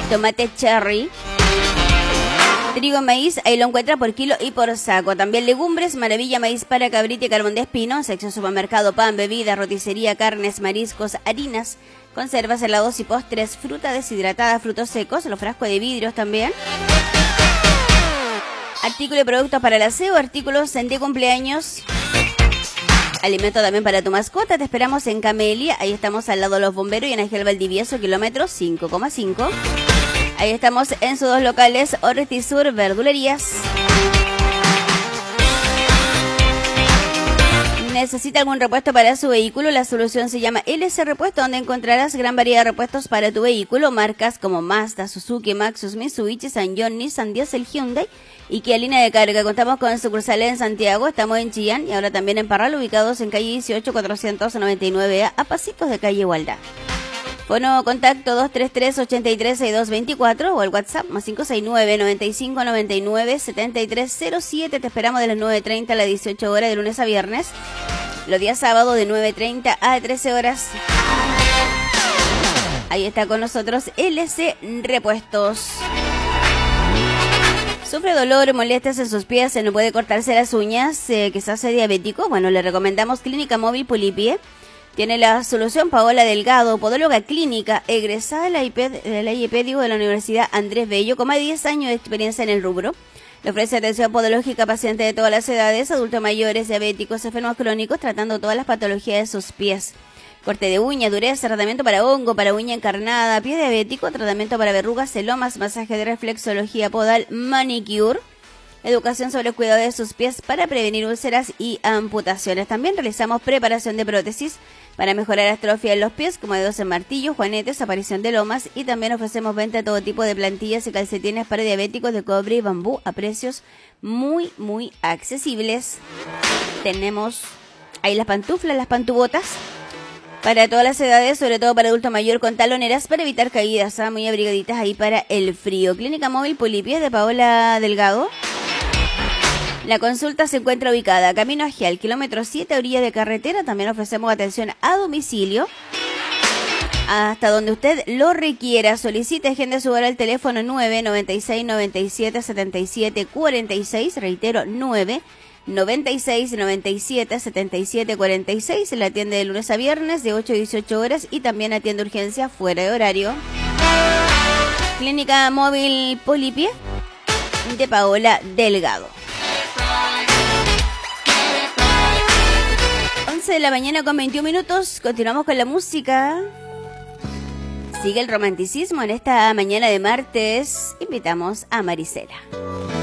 tomate cherry, trigo, maíz, ahí lo encuentra por kilo y por saco. También legumbres, maravilla, maíz para cabrita y carbón de espino, sección supermercado, pan, bebida, roticería, carnes, mariscos, harinas, conservas, helados y postres, fruta deshidratada, frutos secos, los frascos de vidrios también. Artículos y productos para el aseo, artículos de cumpleaños. Alimento también para tu mascota. Te esperamos en Camelia. Ahí estamos al lado de los bomberos y en Ángel Valdivieso, kilómetro 5,5. Ahí estamos en sus dos locales, Ortisur Verdulerías. ¿Necesita algún repuesto para su vehículo? La solución se llama LS Repuesto, donde encontrarás gran variedad de repuestos para tu vehículo. Marcas como Mazda, Suzuki, Maxus, Mitsubishi, Sanyong, Nissan, Diesel, Hyundai y Kia Línea de Carga. Contamos con sucursales en Santiago, estamos en Chillán y ahora también en Parral, ubicados en calle 18, 499A, a pasitos de calle Igualdad. Fono contacto 233-836224 o el WhatsApp más 569-9599-7307. Te esperamos de las 9:30 a las 18 horas de lunes a viernes. Los días sábados de 9:30 a 13 horas. Ahí está con nosotros LC Repuestos. ¿Sufre dolor o molestias en sus pies? ¿Se no puede cortarse las uñas? ¿Quizás sea diabético? Bueno, le recomendamos Clínica Móvil Polipie. Tiene la solución Paola Delgado, podóloga clínica, egresada de la IEP de la Universidad Andrés Bello, con más de 10 años de experiencia en el rubro. Le ofrece atención podológica a pacientes de todas las edades, adultos mayores, diabéticos, enfermos crónicos, tratando todas las patologías de sus pies. Corte de uña, dureza, tratamiento para hongo, para uña encarnada, pie diabético, tratamiento para verrugas, celomas, masaje de reflexología podal, manicure. Educación sobre el cuidado de sus pies para prevenir úlceras y amputaciones. También realizamos preparación de prótesis para mejorar atrofia en los pies, como dedos en martillo, juanetes, aparición de lomas, y también ofrecemos venta de todo tipo de plantillas y calcetines para diabéticos de cobre y bambú a precios muy, muy accesibles. Tenemos ahí las pantuflas, las pantubotas, para todas las edades, sobre todo para adulto mayor con taloneras para evitar caídas, muy abrigaditas ahí para el frío. Clínica Móvil Polipies de Paola Delgado. La consulta se encuentra ubicada camino a Gial, kilómetro 7, orilla de carretera. También ofrecemos atención a domicilio hasta donde usted lo requiera. Solicite, agende su hora al teléfono 996-97-77-46. Reitero, 996-97-77-46. Se la atiende de lunes a viernes de 8 a 18 horas y también atiende urgencia fuera de horario. Clínica Móvil Polipie de Paola Delgado. 11 de la mañana con 21 minutos. Continuamos con la música. Sigue el romanticismo en esta mañana de martes. Invitamos a Marisela.